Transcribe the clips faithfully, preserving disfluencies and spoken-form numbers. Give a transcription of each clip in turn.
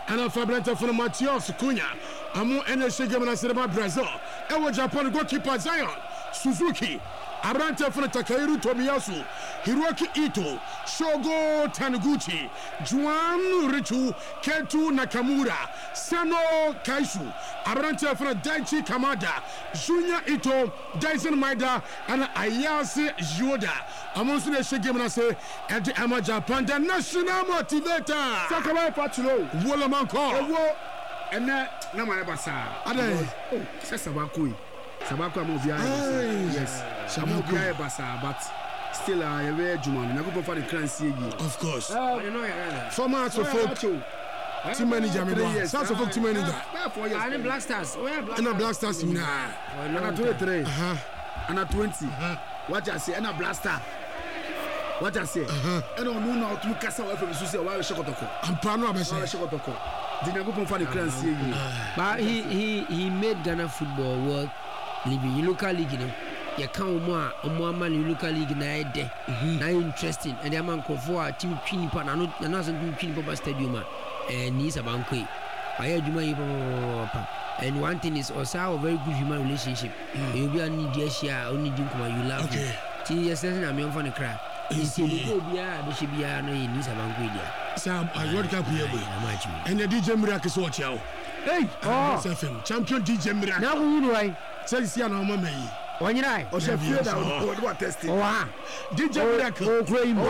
ana Fabrante for Matias Cunha amu ene shege na sereba Brazil ewo Japan goalkeeper Zion Suzuki Abrante for Takairu Tomiyasu Hiroki Ito Shogo Taniguchi Juan Richu Ketu Nakamura Sano Kaishu Abrante for Daichi Kamada Junior Ito Dyson Maida and Ayase Yoda amonsu na shege na se ede ama Japan the national motivator Sakaba Patulo Wola manko ewo ene na ma basa ade se sabako sabako am via yes sabako ya basa but still a we juma na go for the currency of course I don't know former so folk team manager me do so folk team manager and Black Stars where Black Stars na ana twenty-three ana twenty what I say ana Blaster what I say and on no na to kasa wa fe so say wa shekotoko ampano abese wa shekotoko dinago for the currency but he he he made Ghana football world living local league you know you can more more man local league na ede na interesting and the man crofo a team twin pa na no na so team twin pa stadium eh ni sabanko e aye adwuma yi pa and one thing is also a very good human relationship you be an need share only din kuma you love okay ti yes na me on for the cry isi ko bia be she bia no yi ni sabanko e dia sam I World Cup here boy and the D J Miracle so chiao hey oh S F M champion D J Miracle na wo nu ai say sia na mama yi onyirai o se fie da o do testing oh ha D J Miracle o kro imo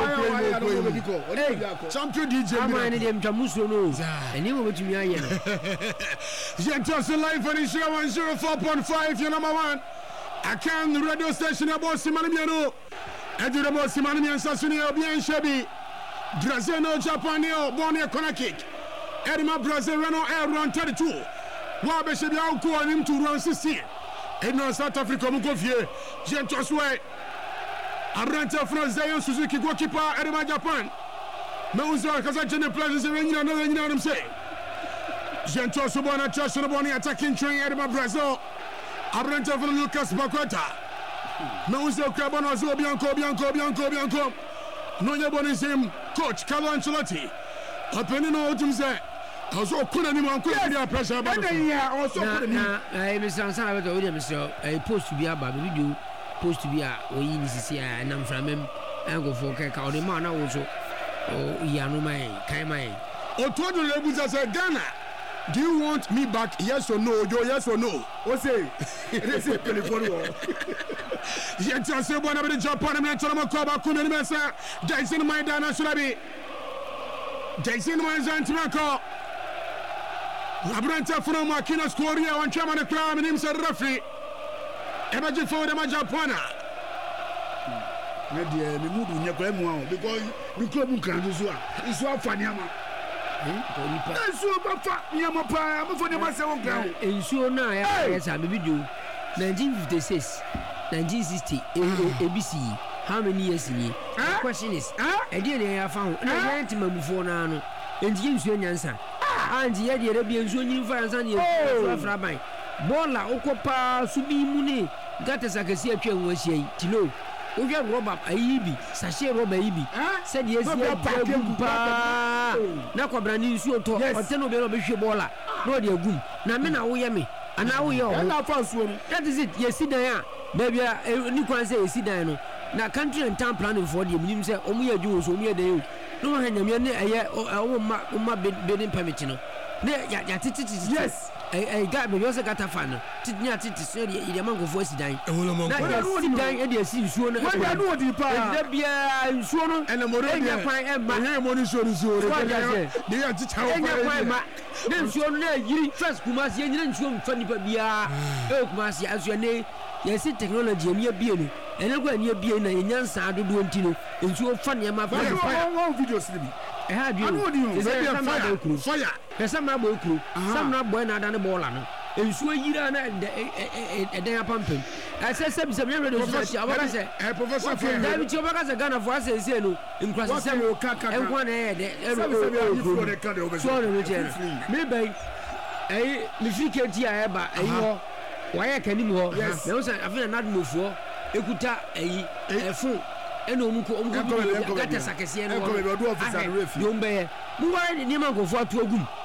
champion D J Miracle amani dem twamuso no eni mo betumi aye no Gentos live on Isha one oh four point five your number one Akan radio station about Simani Miano Edure mo Simani Mian Sasuni Obian Shebi Brazil no Japan no born a corner kick Edima Brazil run on run thirty-two wa be shebi au ko anim to run sixteen in South Africa mo go fie Gentos way Abrante from Zion Suzuki goalkeeper Edima Japan me unzo kaza jene players e nyina no nyina no say Gentos so bona chance no bona attacking train Edima Brazil Abrante from Lucas Paqueta me unzo kraba no zo bianco bianco bianco bianco no ye bonism coach Carlo Ancelotti apeni no otum say also kuna ni man kuna dia pressure ba and yeah also kuna ni eh me san san about we dem so eh post to be aba video post to be a oyi ni sisi a na mframem en go for ka o de ma na wo so o ya no mai kai mai o to do le buza say Ghana do you want me back yes or no yo yes or no o say it is a telephone war yet I say bona be Japan me tell me ko ba kuna ni me say Jason Maida na should be Jason Maida Antimako Abrante from Makina Scoria one chairman the crime and him said referee Ebaji for the Japana me dia me mudu nya kwa mu because the club kan do so a iso afa ni ama eh iso ba fa ni ama pa me for the ma se won kan ensuo na ya ya sa me video nineteen fifty-six nineteen sixty A B C how many years ni the question is e dey dey ya fa ho na yan ti mamufo na no enti ensuo nyansa anti ye dey be ensuo nyin fa ansa ni ensuo afra ban bola okopa subi mu ni gata sakasi atwa nwahia yi tilo oja roba ayibi sachet roba ayibi said yes pa na kwabra ni nsuo to oteno be no be hwe bola no de agum na me na wo ye me ana wo ye o na fa nsuo no that is it yesi dan a baby ni kwan say yesi dan no na country and town planning for the minim say omu ye dwo so omu ye dan no ha nyame ne eye o ma o ma building permit no ne ya ya tititi yes eh eh ga be yose gata fa no titnya titi so ye ye mango fo sidan na ye sidan e de si nsuo no we ya no di pa e de bia nsuo no ene mo re enya kwan e ma enya mo ni nsuo nsuo re de ya tita o enya kwan ma ne nsuo no na yiri first kumasi ye nyina nsuo mfa nipa bia e kumasi aso ne ye si technology emi bia no ene kwa eni bia na yenyansa adodo ntino nsuo fa ne ma fa fa videos ni bi e ha bio fire fire pesa ma boy kru samna boy na da ne bola no ensuo yira na e den apampem e se se bi se me radio so abaka se eh professor for da bi ti obaka se Ghana for ase se no nkrase se enko na e de e ro so no je me bai eh mi fike ti a e ba eh ho wa ye kanim ho na o se afina na dumufuo ekuta eh efun eno omuko omuko gata sakese no ko be do officer refi yombe mu wa ni ma go fo atu agum